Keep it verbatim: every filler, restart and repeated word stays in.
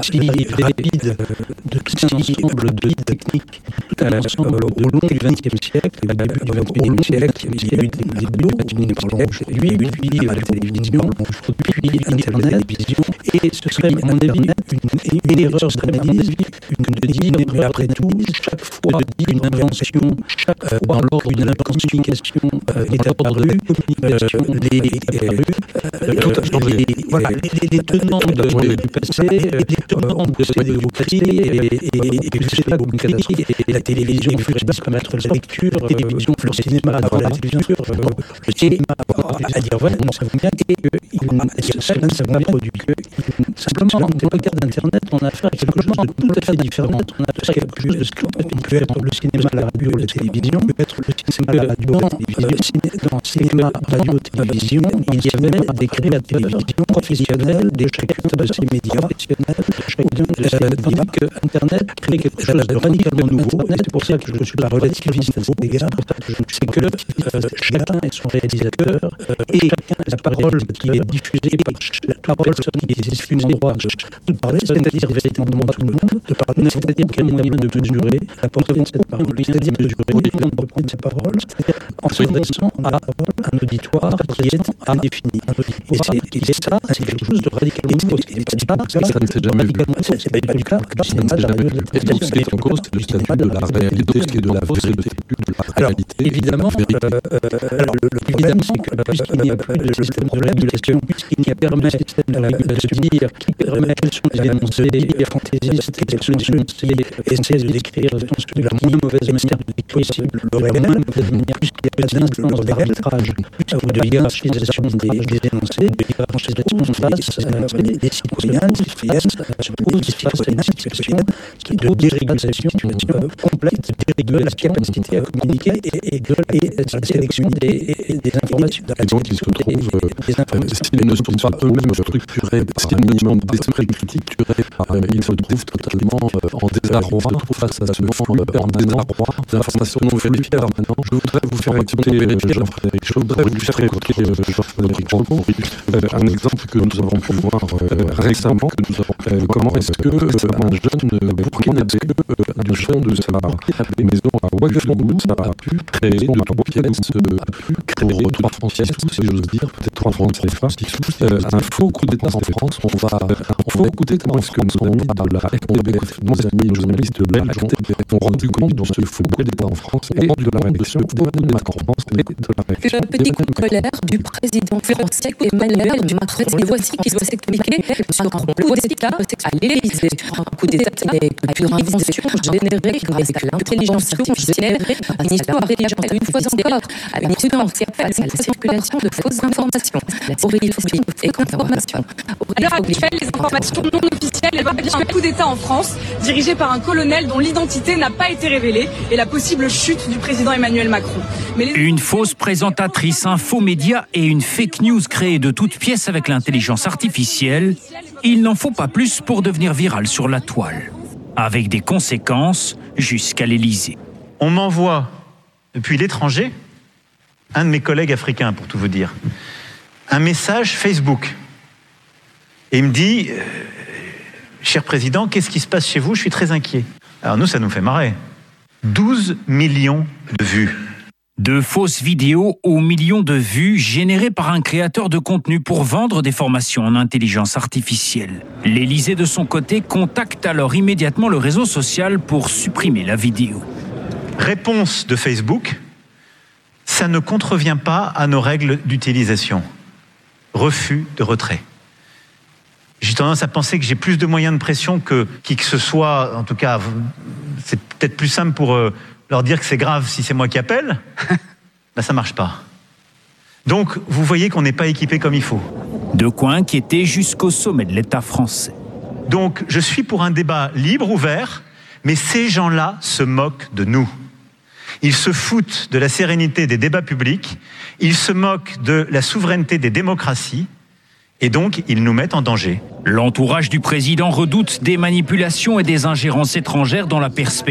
si rapide de tout un ensemble de techniques euh, au long du vingtième siècle, au début du vingt-et-unième siècle, il y a eu des débuts du vingtième siècle, lui, puis la télévision, puis Internet, et ce serait, à mon avis, une, une erreur stratégique de dire, mais après tout, chaque fois qu'une invention euh, dans l'ordre d'une communication euh, est apparue, euh, les, euh, les, voilà, les, les tenants de, du passé, les tenants de cette démocratie et puis c'est la démocratie et la télévision fut permettre la lecture, la télévision, le cinéma, la télévision, le cinéma, à dire voilà, nous savons bien que chacun ne s'est pas produit. Simplement, dans le cas d'Internet, on a affaire à quelque chose de tout à fait différent. On a affaire à quelque chose de ce qui peut être le cinéma, la radio, la télévision, peut être le cinéma, la radio, la télévision. Dans le cinéma, radio, télévision, il y avait des créateurs professionnels de chacun de ces médias professionnels. Tandis que Internet crée quelque chose de radicalement nouveau. C'est pour ça que je suis la relativiste à cet égard. C'est que euh, chacun est son réalisateur et chacun la parole qui est diffusée par la parole qui est diffusée endroit de parler, c'est-à-dire véritablement tout le monde, de parler, c'est-à-dire quel moyen de mesurer la portée de cette parole, c'est-à-dire mesurer le temps de reprendre cette parole, en s'adressant à un auditoire qui est indéfini. Et c'est ça, c'est quelque chose de radicalement nouveau. Ça ne s'est jamais vu. C'est pas du cas du cinéma, de la radio, de la télévision. Ce qui est en cause, c'est le statut de la réalité, ce qui est de la vérité, de la réalité. Évidemment, alors, évidemment, puisqu'il n'y a plus de système de régulation, puisqu'il n'y a permis de se dire qui permet quels sont les énoncés, les fantaisistes, quels sont les énoncés, essayer de décrire de la moins mauvaise manière de décrire possible, de la moins mauvaise manière, puisqu'il y a plus d'instance d'arbitrage ou de hiérarchisation des énoncés, de hiérarchisation face des citoyens, des citoyennes, des citoyens, des citoyennes, de dérégulation complète, de déréguler la capacité à communiquer et la sélection des informations. Et donc, ils se trouvent, s'ils ne sont pas eux-mêmes structurés, s'ils minimum d'esprit critique, ils se trouvent totalement en désarroi face à ce monde permanent d'informations non vérifiées. Maintenant, je voudrais vous faire écouter Jean-Frédéric Chaud, je voudrais vous faire écouter Jean-Frédéric Chaud, un exemple que nous avons pu voir récemment. Comment est-ce que un jeune Burkinabé du fond de sa maison à Ouagadougou a pu créer de trois pièces, a pu créer trois Français, si j'ose dire, peut-être trois Français, un faux coup d'État en France. On va, on va écouter comment est-ce que nos amis de la R T B, nos amis journalistes de la R T B ont rendu compte de ce faux coup d'État en France et de la répression d'Emmanuel Macron en France et de la répression. Le petit coup de colère du président français Emmanuel Macron. Et voici qui doit s'expliquer sur un coup d'État à l'Élysée. Un coup d'État avec une invention générée grâce à l'intelligence artificielle, une histoire déjà une fois encore à une histoire qui appelle à la circulation de fausses informations. Aurélie Philippe et confirmation. À l'heure actuelle, les informations non officielles évoquent bien un coup d'État en France, dirigé par un colonel dont l'identité n'a pas été révélée et la possible chute du président Emmanuel Macron. Mais les... Une fausse présentatrice, un faux média et une fake news créée de toutes pièces avec l'intelligence artificielle, il n'en faut pas plus pour devenir viral sur la toile. Avec des conséquences jusqu'à l'Élysée. On m'envoie depuis l'étranger, un de mes collègues africains pour tout vous dire, un message Facebook. Et il me dit, euh, cher président, qu'est-ce qui se passe chez vous? Je suis très inquiet. Alors nous, ça nous fait marrer. douze millions de vues. De fausses vidéos aux millions de vues générées par un créateur de contenu pour vendre des formations en intelligence artificielle. L'Élysée, de son côté, contacte alors immédiatement le réseau social pour supprimer la vidéo. Réponse de Facebook, ça ne contrevient pas à nos règles d'utilisation. Refus de retrait. J'ai tendance à penser que j'ai plus de moyens de pression que qui que ce soit. En tout cas, c'est peut-être plus simple pour euh, leur dire que c'est grave si c'est moi qui appelle. Ben, ça marche pas. Donc, vous voyez qu'on n'est pas équipé comme il faut. De quoi inquiéter jusqu'au sommet de l'État français. Donc, je suis pour un débat libre, ouvert, mais ces gens-là se moquent de nous. Ils se foutent de la sérénité des débats publics, ils se moquent de la souveraineté des démocraties, et donc ils nous mettent en danger. L'entourage du président redoute des manipulations et des ingérences étrangères dans la perspective